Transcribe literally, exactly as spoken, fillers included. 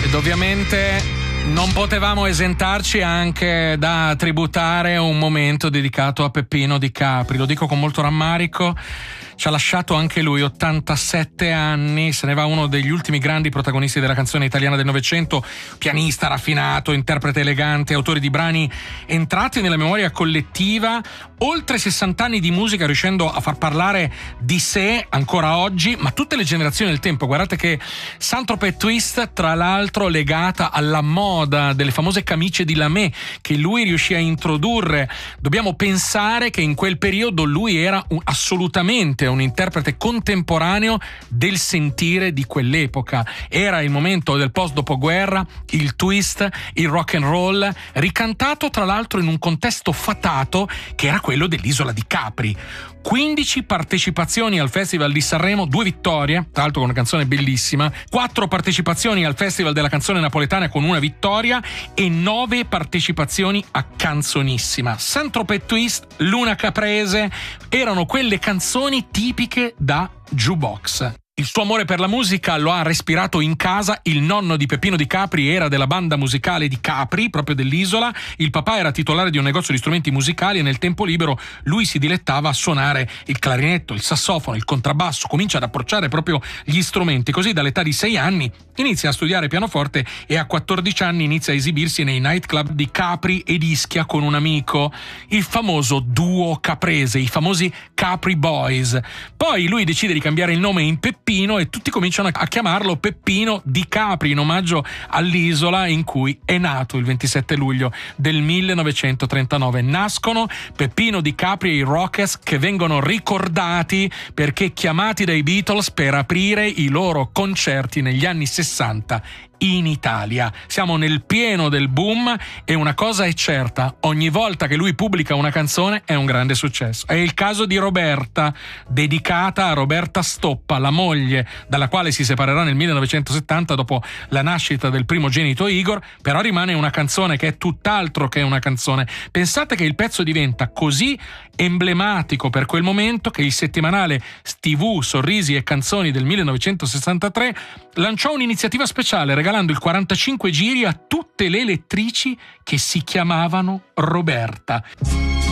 Ed ovviamente non potevamo esentarci anche da tributare un momento dedicato a Peppino Di Capri. Lo dico con molto rammarico. Ci ha lasciato anche lui, ottantasette anni, se ne va uno degli ultimi grandi protagonisti della canzone italiana del Novecento, pianista raffinato, interprete elegante, autore di brani entrati nella memoria collettiva, oltre sessanta anni di musica, riuscendo a far parlare di sé ancora oggi, ma tutte le generazioni del tempo. Guardate che Saint-Tropez Twist, tra l'altro legata alla moda delle famose camicie di lamé che lui riuscì a introdurre. Dobbiamo pensare che in quel periodo lui era un, assolutamente un interprete contemporaneo del sentire di quell'epoca. Era il momento del post dopoguerra, il twist, il rock and roll, ricantato tra l'altro in un contesto fatato che era quello dell'isola di Capri. quindici partecipazioni al Festival di Sanremo, due vittorie, tra l'altro con una canzone bellissima, quattro partecipazioni al Festival della canzone napoletana con una vittoria e nove partecipazioni a Canzonissima. Saint-Tropez Twist, Luna Caprese erano quelle canzoni tipiche da jukebox. Il suo amore per la musica lo ha respirato in casa. Il nonno di Peppino Di Capri era della banda musicale di Capri, proprio dell'isola. Il papà era titolare di un negozio di strumenti musicali e nel tempo libero lui si dilettava a suonare il clarinetto, il sassofono, il contrabbasso. Comincia ad approcciare proprio gli strumenti. Così dall'età di sei anni inizia a studiare pianoforte e a quattordici anni inizia a esibirsi nei nightclub di Capri ed Ischia con un amico, il famoso duo caprese, i famosi Capri Boys. Poi lui decide di cambiare il nome in Peppino e tutti cominciano a chiamarlo Peppino Di Capri in omaggio all'isola in cui è nato il ventisette luglio del millenovecentotrentanove. Nascono Peppino Di Capri e i Rockets, che vengono ricordati perché chiamati dai Beatles per aprire i loro concerti negli anni sessanta in Italia. Siamo nel pieno del boom e una cosa è certa: ogni volta che lui pubblica una canzone è un grande successo. È il caso di Roberta, dedicata a Roberta Stoppa, la moglie dalla quale si separerà nel millenovecentosettanta dopo la nascita del primogenito Igor, però rimane una canzone che è tutt'altro che una canzone. Pensate che il pezzo diventa così emblematico per quel momento che il settimanale tivù Sorrisi e Canzoni del millenovecentosessantatré lanciò un'iniziativa speciale regalando il quarantacinque giri a tutte le lettrici che si chiamavano Roberta.